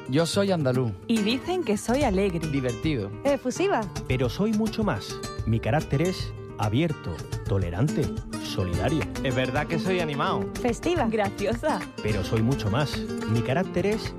Yo soy andaluz. Y dicen que soy alegre. Divertido. Efusiva. Pero soy mucho más. Mi carácter es abierto, tolerante, solidario. Es verdad que soy animado. Festiva. Graciosa. Pero soy mucho más. Mi carácter es